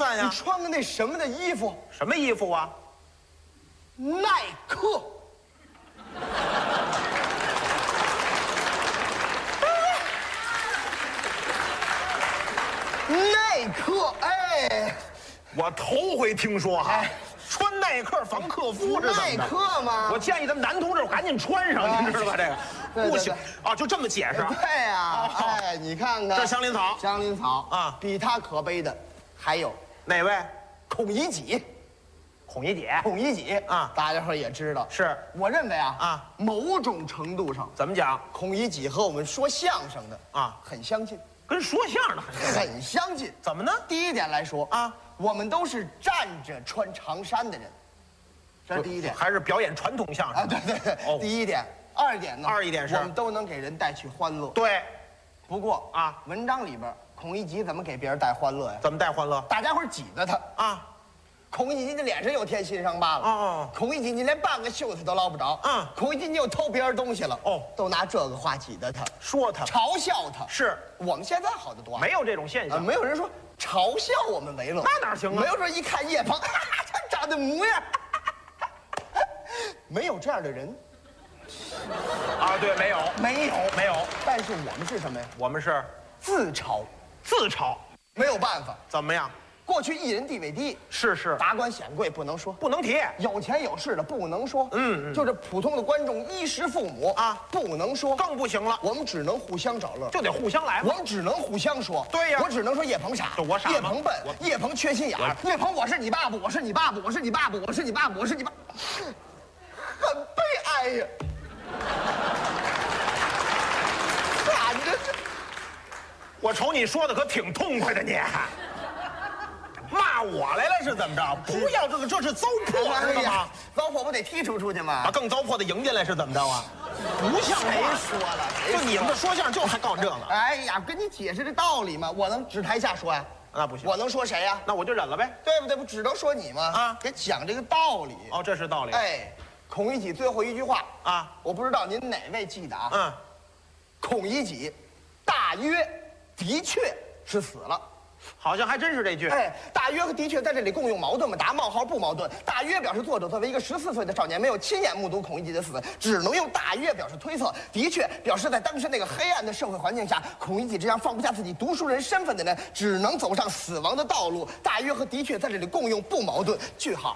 范呀。 你穿个那什么的衣服？ 什么衣服啊？ 耐克。耐克，哎， 我头回听说哈，穿耐克防克夫是怎么耐的？ 克吗？ 我建议咱们男同志赶紧穿上，你知道吧？这个对不行啊，就这么解释。 对呀，哎，你看看， 这香菱草， 香菱草啊， 比他可悲的还有哪位？ 孔乙己。 孔乙己。 孔乙己啊， 大家伙也知道。 是， 我认为啊， 某种程度上， 怎么讲？ 孔乙己和我们说相声的啊很相近， 跟说相声的很相近。 怎么呢？ 第一点来说啊， 我们都是站着穿长衫的人，这是第一点。 还是表演传统相声啊，对对对， 哦第一点。二点呢？ 二一点是我们都能给人带去欢乐。 对， 不过啊， 文章里边孔乙己怎么给别人带欢乐呀？ 怎么带欢乐大家伙挤着他啊？ 孔乙己，你脸上有添新伤疤了。 哦， 孔乙己，你连半个袖子都捞不着。 嗯， 孔乙己，你又偷别人东西了。 哦， 都拿这个话挤着他， 说他嘲笑他。 是我们现在好得多， 没有这种现象。 没有人说嘲笑我们为乐， 那哪行啊？ 没有说一看叶鹏，他长得模样，没有这样的人。 啊，对，没有， 没有。但是我们是什么呀？ 我们是自嘲， 自嘲， 没有办法。 怎么样？ 过去艺人地位低， 是， 达官显贵不能说， 不能提。 有钱有势的不能说，就是普通的观众衣食父母啊， 不能说， 更不行了。 我们只能互相找乐， 就得互相来嘛。 我们只能互相说。 对呀， 我只能说叶鹏傻， 我傻吗？ 叶鹏笨，叶鹏缺心眼儿。叶鹏，我是你爸爸，我是你爸爸，我是你爸爸，我是你爸爸，我是你爸，很悲哀呀。咋的？ 我瞅你说的可挺痛快的，你骂我来了是怎么着？不要这个，这是糟粕，知道吗？ 糟粕不得踢出去吗？ 把更糟粕的迎进来是怎么着啊？不像话！ 谁说了？ 就你们这说相声就还搞这个？ 哎呀，跟你解释这道理嘛，我能指台下说呀？ 那不行， 我能说谁呀？ 那我就忍了呗， 对不对？不只能说你吗？啊，给讲这个道理。 哦，这是道理。 哎，孔乙己最后一句话啊， 我不知道您哪位记得啊？ 嗯， 孔乙己大约的确是死了。 好像还真是这句。 哎，大约和的确在这里共用矛盾吗？答冒号不矛盾。大约表示作者作为一个14岁的少年，没有亲眼目睹孔乙己的死，只能用大约表示推测。的确表示在当时那个黑暗的社会环境下，孔乙己这样放不下自己读书人身份的人，只能走上死亡的道路。大约和的确在这里共用不矛盾。句号。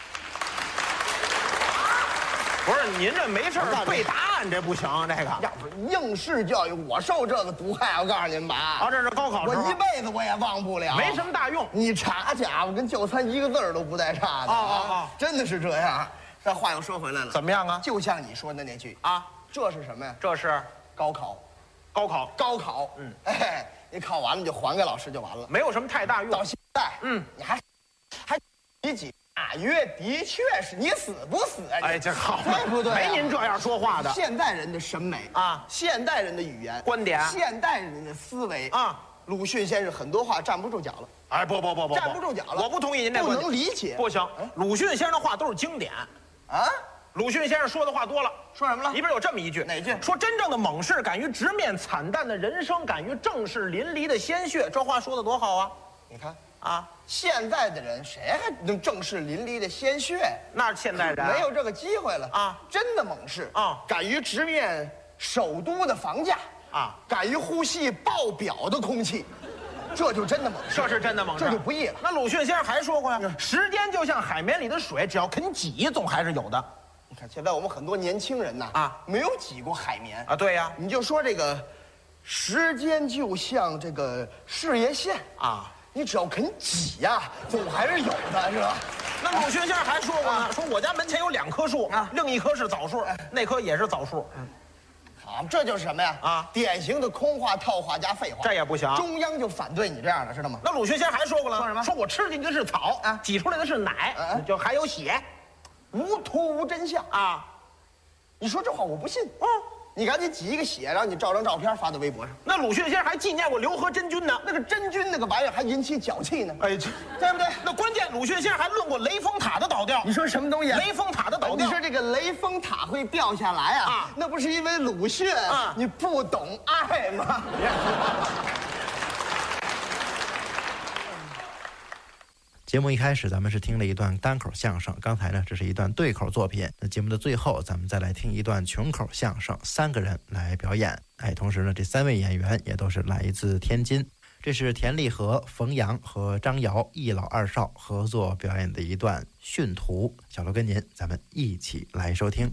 不是您这没事背答案，这不行，这个要不应试教育，我受这个毒害，我告诉您吧。 啊，这是高考时候， 我一辈子我也忘不了， 没什么大用。 你查家伙跟就餐一个字儿都不带差的啊！真的是这样。这话又说回来了， 怎么样啊？ 就像你说的那句啊， 这是什么呀？ 这是高考， 高考， 高考。哎，你考完了就还给老师就完了， 没有什么太大用。 到现在，你还你几？大约的确是你死不死啊？ 哎，这好， 对不对？ 没您这样说话的。 现代人的审美啊， 现代人的语言观点， 现代人的思维啊， 鲁迅先生很多话站不住脚了。 哎，不， 站不住脚了。 我不同意您这观点， 不能理解。 不行，鲁迅先生的话都是经典。 啊， 鲁迅先生说的话多了。 说什么了？ 里边有这么一句， 哪句？ 说真正的猛士敢于直面惨淡的人生，敢于正视淋漓的鲜血。这话说的多好啊！ 你看。 啊， 现在的人谁还能正视淋漓的鲜血？ 那现代人没有这个机会了啊！真的猛士啊， 敢于直面首都的房价啊， 敢于呼吸爆表的空气，这就真的猛士。 这是真的猛士， 这就不易了。 那鲁迅先生还说过呀，时间就像海绵里的水，只要肯挤，总还是有的。 你看现在我们很多年轻人呐，没有挤过海绵啊。对呀， 你就说这个，时间就像这个事业线啊。你只要肯挤呀，总还是有的，是吧？ 那鲁迅先生还说过呢，说我家门前有2棵树啊，另一棵是枣树，那棵也是枣树。 好，这就是什么呀？啊，典型的空话、套话加废话， 这也不行。 中央就反对你这样的，知道吗？ 那鲁迅先生还说过了， 说什么？ 说我吃进去的是草啊，挤出来的是奶，就还有血， 无图无真相啊！ 你说这话我不信。你赶紧挤一个血，然后你照张照片发到微博上。 那鲁迅先生还纪念过刘和真菌呢， 那个真菌那个玩意儿还引起脚气呢。 哎， 对不对？ 那关键鲁迅先生还论过雷峰塔的倒掉。 你说什么东西？ 雷峰塔的倒掉。 你说这个雷峰塔会掉下来啊？那不是因为鲁迅啊？你不懂爱吗？ 节目一开始，咱们是听了一段单口相声，刚才呢，这是一段对口作品。那节目的最后，咱们再来听一段群口相声，3个人来表演。同时呢，这3位演员也都是来自天津。这是田立和、冯阳和张瑶一老二少合作表演的一段训徒。小楼跟您，咱们一起来收听。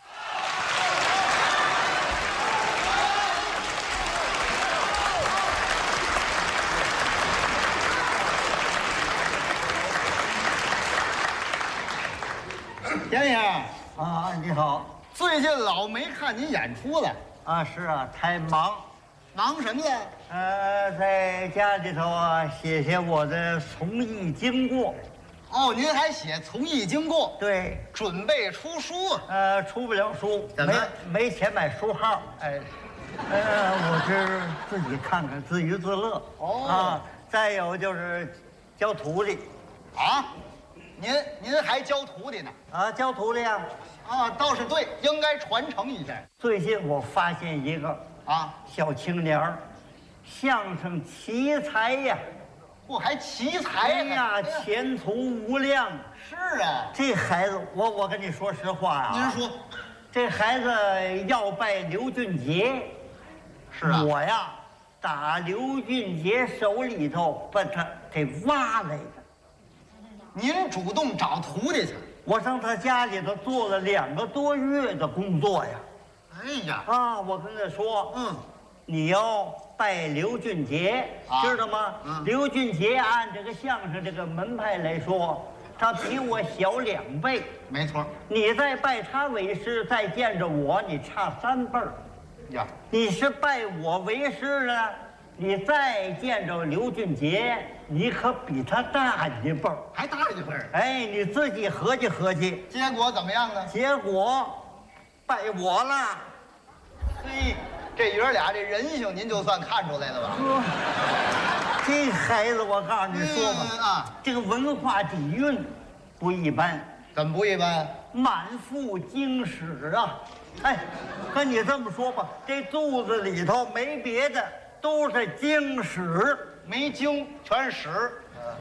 田先生啊，你好。 最近老没看您演出了啊，是啊，太忙。 忙什么呀？ 在家里头啊，写我的从艺经过。 哦，您还写从艺经过？ 对， 准备出书出不了书， 怎么没钱买书号？我是自己看看，自娱自乐。 哦啊，再有就是教徒弟。 啊？您还教徒弟呢？ 啊，教徒弟啊。 啊，倒是对，应该传承一下。 最近我发现一个小青年儿，相声奇才呀。 不还奇才呀，前途无量。 是啊， 这孩子，我跟你说实话啊。 您说， 这孩子要拜刘俊杰。 是啊， 我呀，打刘俊杰手里头把他给挖来的。 您主动找徒弟去？ 我上他家里头做了2个多月的工作呀。 哎呀， 我跟他说，你要拜刘俊杰，知道吗？刘俊杰按这个相声这个门派来说，他比我小2倍。 没错。 你再拜他为师，再见着我，你差3辈儿。 呀， 你是拜我为师呢，你再见着刘俊杰，你可比他大1辈儿， 还大1辈儿。 哎，你自己合计合计。 结果怎么样呢？ 结果拜我了。 嘿，这爷俩这人性您就算看出来了吧？ 这孩子，我告诉你说吧，这个文化底蕴不一般。 怎么不一般？ 满腹经史啊！哎，跟你这么说吧，这肚子里头没别的，都是经史， 没经全是史。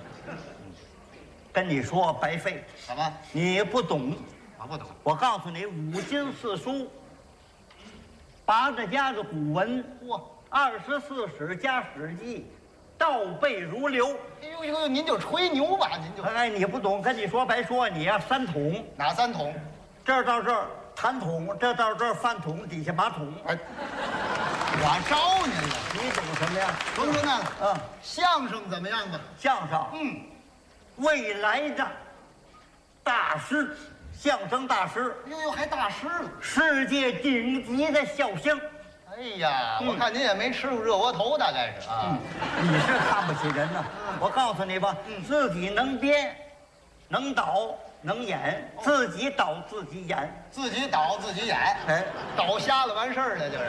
跟你说白费。 怎么？ 你不懂？ 我不懂。 我告诉你，5经4书。8家的古文，24史加《史记》，倒背如流。 哎呦，您就吹牛吧，您就。 哎，你不懂，跟你说白说，你呀3桶。 哪3桶？ 这儿到这儿痰桶，这到这儿饭桶，底下马桶。 哎，我招您了。 你懂什么呀？ 甭说那个，相声怎么样吧？ 相声，未来的大师。相声大师， 哟，还大师了， 世界顶级的笑星。 哎呀，我看您也没吃过热窝头，大概是啊。 你是看不起人呐。我告诉你吧，自己能编，能导，能演，自己导自己演， 自己导自己演， 哎， 导瞎了完事儿了就是。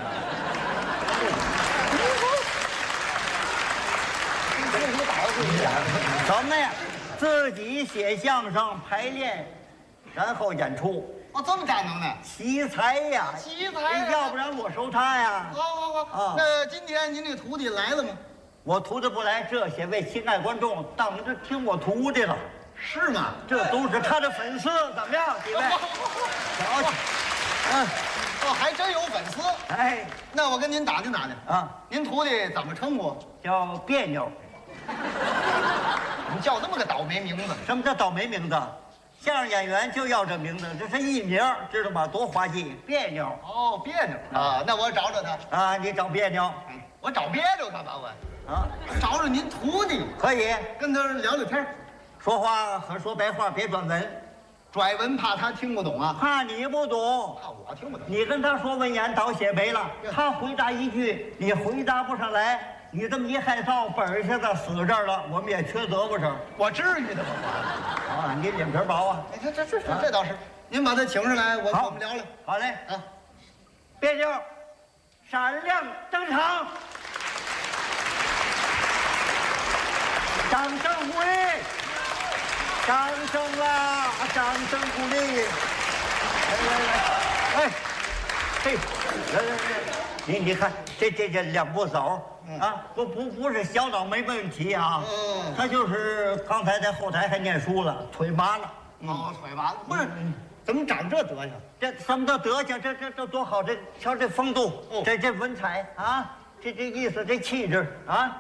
自己导自己演， 什么呀？自己写相声，排练。然后演出这么大能耐， 奇才呀！ 奇才， 要不然我收他呀。 好，那今天您这徒弟来了吗？ 我徒弟不来，这些位亲爱观众当着听我徒弟了， 是吗？ 这都是他的粉丝，怎么样，几位？瞧瞧， 还真有粉丝。 哎， 那我跟您打听打听啊， 您徒弟怎么称呼？ 叫别扭。 你叫这么个倒霉名字？ 什么叫倒霉名字？相声演员就要这名字，这是艺名，知道吗？多滑稽，别扭。 别扭啊！那我找找他啊，你找别扭， 我找别扭干嘛？ 我找找您徒弟， 可以跟他聊聊天， 说话和说白话，别转文， 拽文怕他听不懂啊， 怕你不懂， 怕我听不懂。 你跟他说文言倒写没了，他回答一句，你回答不上来。你这么一害臊，本儿现在死这儿了，我们也缺德不成？ 我至于的吗？ 你脸皮薄啊！ 你看这倒是，您把他请上来，我们聊聊。 好嘞别扭，闪亮登场，掌声鼓励，掌声啦，掌声鼓励，来，嘿，来， 你看这两部手啊，不是小脑没问题啊，他就是刚才在后台还念书了，腿麻了。 哦，腿麻了，不是，怎么长这德行？ 这什么叫德行？这多好！这瞧这风度，这文采啊，这意思，这气质啊。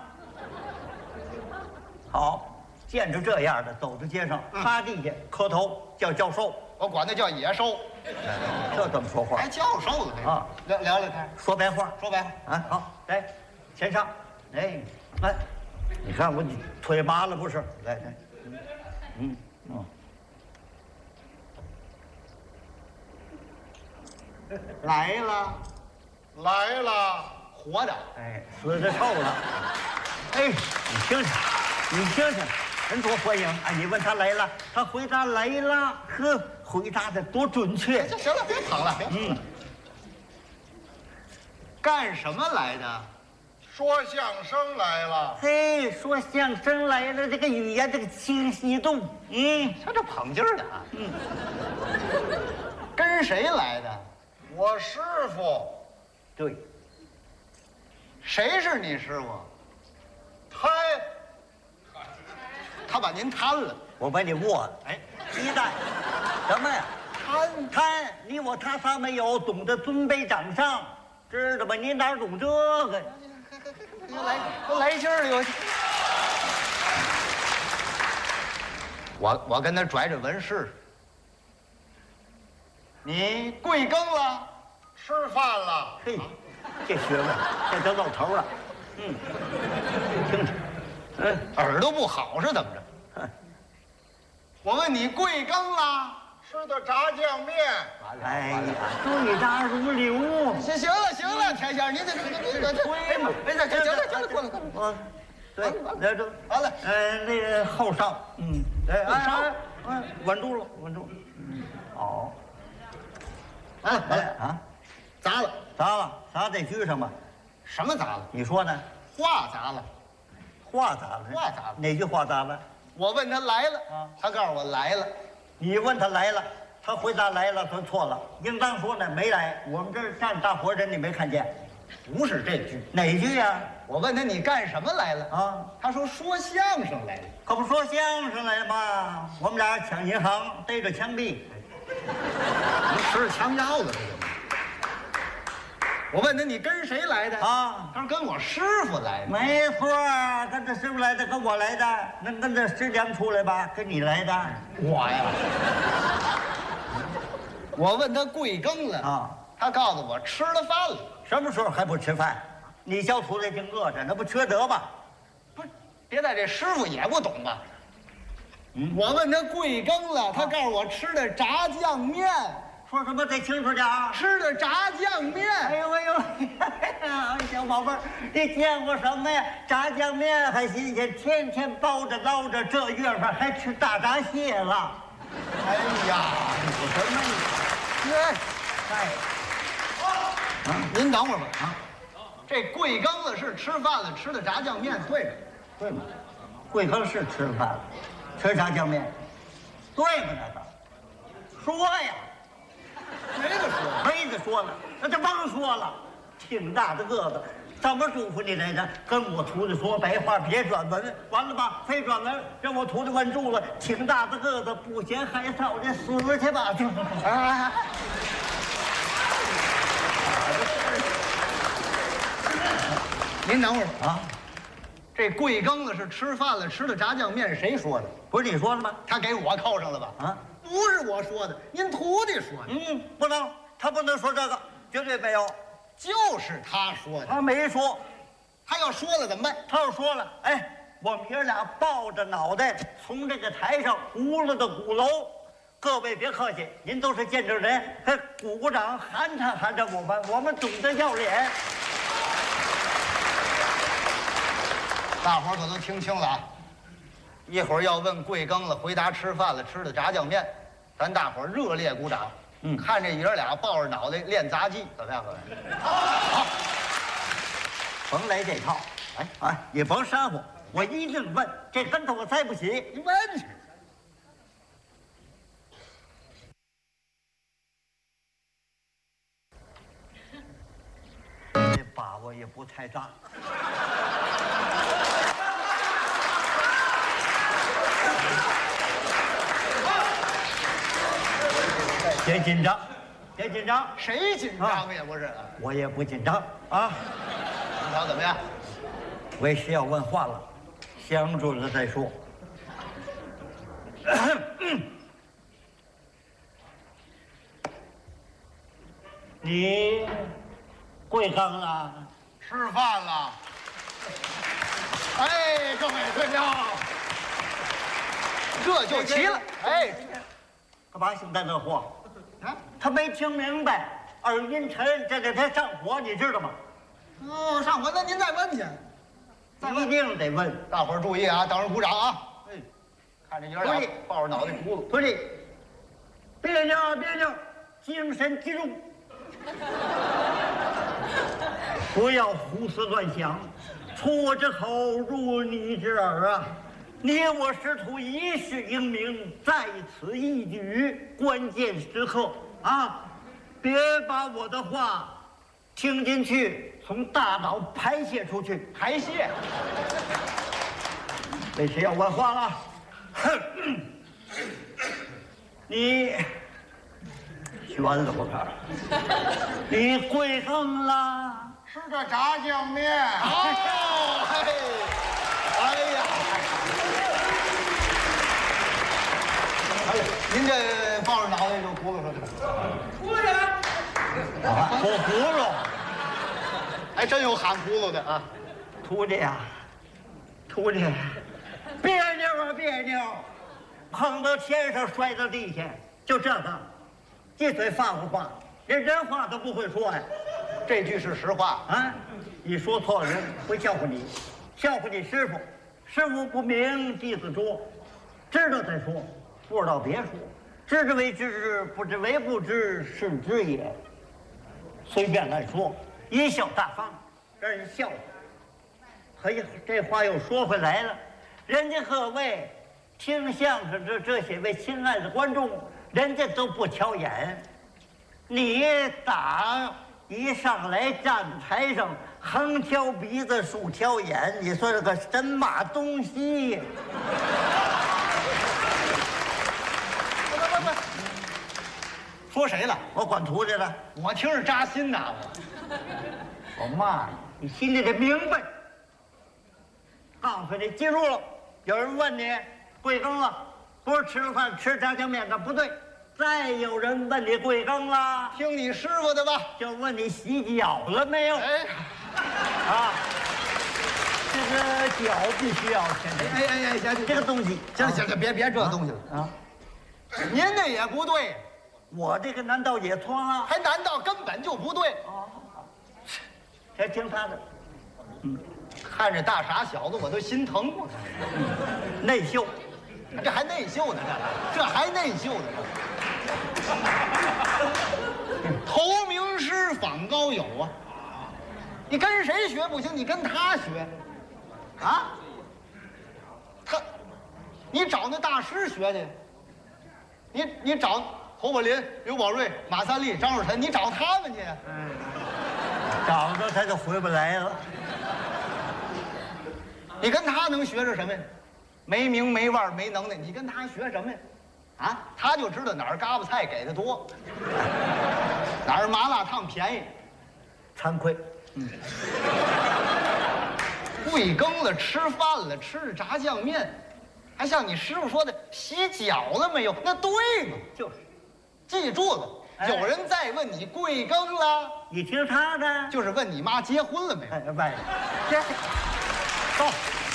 好，见着这样的，走在街上，趴地下磕头叫教授， 我管他叫野兽， 这怎么说话？ 还教授呢啊？ 聊天， 说白话， 说白话啊。好，来，前上，哎，来，你看我腿麻了不是？来， 来了，来了，活的， 哎，死的臭了。哎，你听听，你听听，人多欢迎！哎，你问他来了，他回答来了，呵，回答的多准确。 行了，别捧了，干什么来的？ 说相声来了， 嘿，说相声来了，这个语言这个清晰度， 他这捧劲儿的啊，跟谁来的？ 我师傅， 对， 谁是你师傅？他把您摊了， 我把你握了。哎，鸡蛋，什么呀？摊，你我他仨没有，懂得尊卑长上，知道吧？你哪懂这个？ 都来劲儿了，我跟他拽着文试。你贵庚了？ 吃饭了。 嘿，这学问，这就露头了。听着， 耳朵不好是怎么着？我问你贵庚了？ 吃的炸酱面。 哎呀，对答如流。 行了，田先生，您这推嘛， 没事，行了，过来。 对，来这， 好嘞， 那个后上， 上， 稳住了，好，啊， 砸了， 砸这居上吧？ 什么砸了？ 你说呢？ 话砸了， 话砸了， 话砸了哪句话砸了？ 我问他来了，他告诉我来了。 你问他来了，他回答来了，他错了，应当说呢没来。我们这儿站大伙人，你没看见？ 不是这句， 哪句呀？ 我问他你干什么来了啊？ 他说说相声来了。 可不说相声来吗？我们俩抢银行，逮着枪毙。 你吃着枪药了，这个。我问他你跟谁来的啊？ 他说跟我师傅来的。 没错，跟他师傅来的，跟我来的，能跟着师娘出来吧？跟你来的， 我呀。我问他贵庚了啊？ 他告诉我吃了饭了。 什么时候还不吃饭？你小徒弟净饿着，那不缺德吗？ 不是，别在这师傅也不懂吧？我问他贵庚了，他告诉我吃的炸酱面。 说什么得清楚点啊！ 吃的炸酱面。 哎呦，小宝贝儿，你见过什么呀？炸酱面还新鲜，天天包着捞着，这月份还吃大闸蟹了。 哎呀， 你什么你？ 您等会儿吧啊！这贵庚了是吃饭了，吃的炸酱面，对吗？ 对吗？贵庚是吃饭了，吃炸酱面，对吗？那个，说呀。没得说了，那就甭说了。挺大的个子，怎么嘱咐你来着？跟我徒弟说白话，别转文，完了吧？非转文，让我徒弟问住了。挺大的个子，不嫌害臊，你死去吧！ 您等会儿啊，这贵庚了是吃饭了，吃的炸酱面是谁说的？ 不是你说的吗？ 他给我扣上了吧？啊，不是我说的，您徒弟说的。 不能，他不能说这个，绝对没有。 就是他说的， 他没说， 他要说了怎么办？ 他要说了，哎，我们爷俩抱着脑袋从这个台上轱辘到鼓楼。各位别客气，您都是见证人，鼓鼓掌，寒碜我们懂得要脸。 大伙儿可都听清了啊！一会儿要问贵庚了，回答吃饭了，吃的炸酱面，咱大伙儿热烈鼓掌。看这爷俩抱着脑袋练杂技，怎么样，各位？好， 甭来这套，也甭煽乎，我一定问，这跟头我栽不起， 你问去。 我也不太大。别紧张，别紧张， 谁紧张呀？不是， 我也不紧张啊。 你瞧怎么样？ 为师要问话了，想准了再说。你贵庚了？ 吃饭了。 哎，各位贵宾，这就齐了。哎， 干嘛现在这货？ 啊， 他没听明白，二阴沉，这给他上火，你知道吗？ 哦，上火，那您再问去。 一定得问。 大伙儿注意啊，等着鼓掌啊！哎，看这爷俩抱着脑袋葫芦。 徒弟，别扭别扭，精神集中，不要胡思乱想，出我之口，入你之耳啊！你我师徒一世英名，在此一举，关键时刻啊，别把我的话听进去，从大脑排泄出去。 排泄。 为谁要问话了？哼！你悬了我看，你贵庚了？ 吃个炸酱面。 哦，嘿，哎呀，哎呀，您这抱着脑袋就葫芦上去了。 不葫芦， 还真有喊葫芦的啊！ 徒弟呀，徒弟，别扭啊别扭，碰到天上摔到地下，就这个，一嘴法国话，连人话都不会说呀。 这句是实话。 啊，你说错了，人会笑话你，笑话你师傅。师傅不明，弟子拙，知道再说，不知道别说。知之为知之，不知为不知，是知也。随便乱说，贻笑大方，让人笑话。哎呀，这话又说回来了，人家各位听相声这些位亲爱的观众，人家都不挑眼，你打一上来站台上，横挑鼻子竖挑眼，你说这个神马东西？ 不，说谁了？ 我管徒弟了， 我听着扎心呐！ 我骂你，你心里得明白。告诉你，记住了，有人问你贵庚了，不是吃了饭吃炸酱面的，不对。再有人问你贵庚了， 听你师傅的吧。 就问你洗脚了没有？ 哎， 啊，这个脚必须要先得。 哎，行， 这个东西， 行，别这东西了啊！ 您那也不对， 我这个难道也错了？ 还难道根本就不对？ 先听他的， 看着大傻小子，我都心疼。 内秀， 这还内秀呢，这还内秀呢。投名师访高友啊！你跟谁学不行，你跟他学，啊？你找那大师学去，你找侯宝林、刘宝瑞、马三立、张若晨，你找他们去。 找着他就回不来了。 你跟他能学着什么呀？没名没腕没能耐，你跟他学什么呀？啊，他就知道哪儿嘎巴菜给的多，哪儿麻辣烫便宜。 惭愧， 贵庚了，吃饭了，吃着炸酱面，还像你师傅说的洗脚了没有？那对吗？ 就是， 记住了，有人再问你贵庚了， 你听他的， 就是问你妈结婚了没有？ 喂，这，走，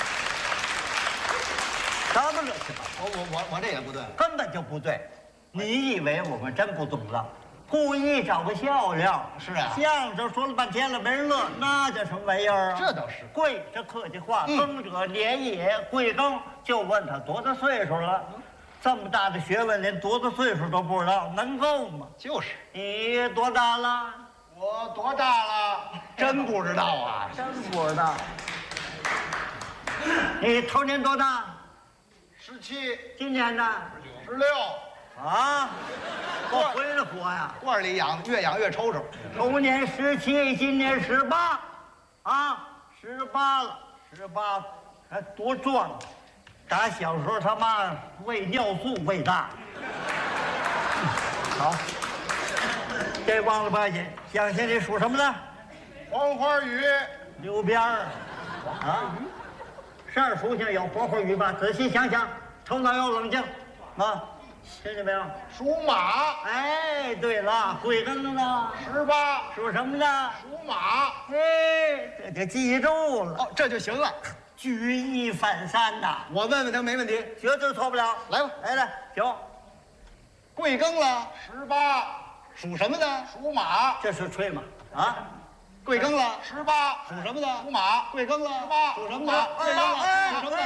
什么乱七八糟？ 我这也不对， 根本就不对。你以为我们真不懂了？故意找个笑料。 是啊相声说了半天了，没人乐，那叫什么玩意儿啊？ 这倒是。 贵这客气话，庚者年也，贵庚就问他多大岁数了。这么大的学问，连多大岁数都不知道，能够吗？ 就是。 你多大了？ 我多大了？ 真不知道啊！ 真不知道。你头年多大 17、 今年呢 16。 啊，我回来活呀！ 罐里养，越养越抽抽。 头年17，今年18， 啊，18了，18，还多壮！打小时候他妈喂尿素喂大。好，这忘了吧唧，想想你属什么的？ 黄花鱼， 溜边儿啊，12属性有黄花鱼吧？仔细想想，头脑要冷静啊，听见没有？ 属马， 哎，对了，贵庚的呢 18， 属什么的？ 属马， 哎，这就记住了， 哦，这就行了。 举一反三呐， 我问问他没问题。 绝对错不了。 来吧， 来，行， 贵庚了？ 18， 属什么的？ 属马， 这是吹吗？啊， 贵庚了？ 18， 属什么的？ 属马， 贵庚了 18， 属什么的？贵庚了？属什么的？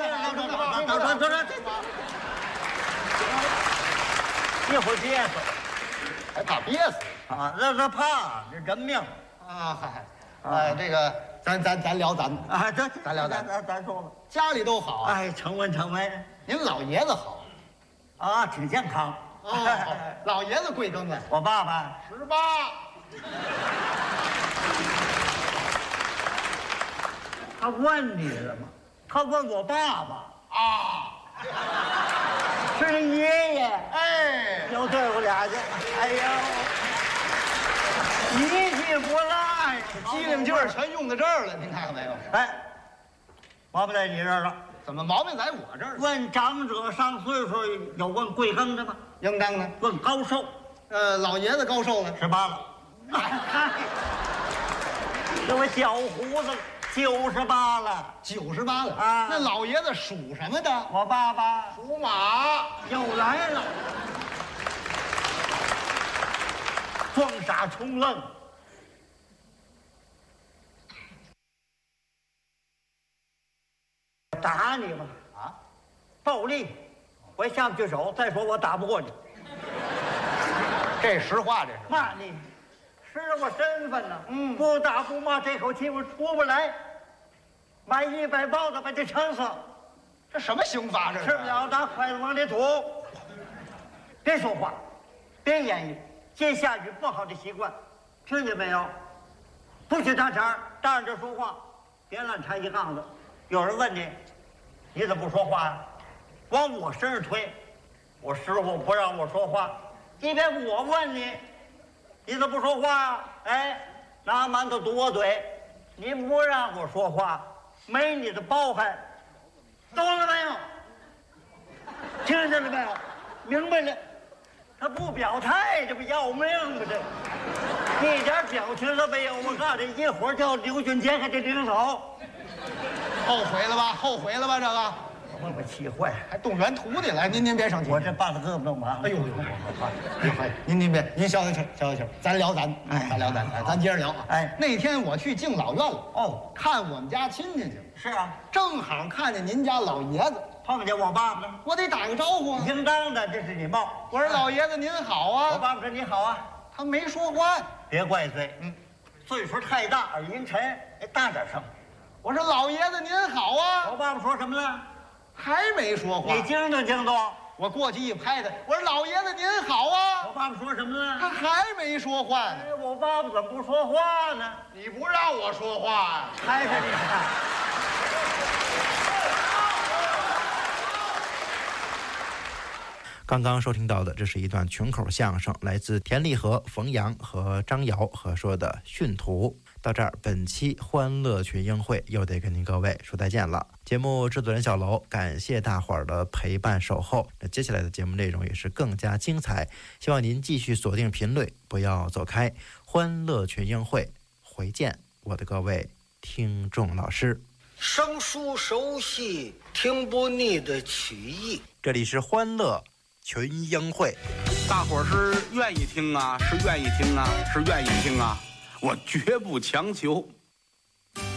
一会儿憋死还怕憋死啊！这怕这人命啊？嗨，这个咱聊咱们啊！这咱聊咱说吧。 家里都好啊。 哎，成文， 您老爷子好啊，挺健康。 哦，老爷子贵庚了？ 我爸爸 18， 他问你了吗？他问我爸爸啊， 是你爷爷。 哎， 又对付俩去。哎呦，一句不落呀， 机灵劲儿全用到这儿了，您看看没有？ 哎，毛病在你这儿了。 怎么毛病在我这儿？ 问长者上岁数有问贵庚的吗？ 应当的。 问高寿老爷子高寿了 ，18了。给我搅糊子，98了。 ，98了啊那老爷子属什么的？ 我爸爸属马， 又来了，装傻充愣。打你吧！ 啊， 暴力，我也下不去手。再说我打不过你， 这实话，这是。 骂你，失了我身份呢。不打不骂，这口气我出不来。买100包子把这撑死， 这什么刑罚？这是吃不了拿筷子往里吐。别说话，别言语，接下语不好的习惯，听见没有？不许搭茬，站着说话，别乱插一杠子。有人问你，你怎么不说话呀？往我身上推，我师傅不让我说话。今天我问你，你怎么不说话呀？哎，拿馒头堵我嘴，你不让我说话，没你的包涵，懂了没有？听见了没有？明白了。他不表态，这不要命吗？这一点表情都没有。我告诉你，一会儿叫刘俊杰给这领手。 后悔了吧？后悔了吧？这个我把气坏了。 还动员徒弟来，您别生气。 我这半个胳膊弄完了。 哎呦，您别，您消消气，消消气。咱聊咱，咱聊咱，咱接着聊啊。 哎， 那天我去敬老院了， 哦， 看我们家亲戚去了， 是啊， 正好看见您家老爷子， 碰见我爸爸了。 我得打个招呼啊。 应当的，这是礼貌。 我说老爷子您好我啊， 爸爸说你好啊， 他没说话。 别怪罪，岁数太大，耳音沉，大点声。 我说老爷子您好啊， 我爸爸说什么呢？ 还没说话。 你惊动惊动。 我过去一拍他，我说老爷子您好啊， 我爸爸说什么呢？ 他还没说话呢。 哎，我爸爸怎么不说话呢？ 你不让我说话呀？ 还是你看。 刚刚收听到的，这是一段群口相声，来自田立和、冯阳和张瑶合说的《训徒》。到这儿，本期欢乐群英会又得跟您各位说再见了。节目制作人小楼，感谢大伙儿的陪伴守候。那接下来的节目内容也是更加精彩，希望您继续锁定频率，不要走开。欢乐群英会，回见，我的各位听众老师。 生疏熟悉，听不腻的曲艺。 这里是欢乐群英会。 大伙儿是愿意听啊，是愿意听啊，是愿意听啊，我绝不强求。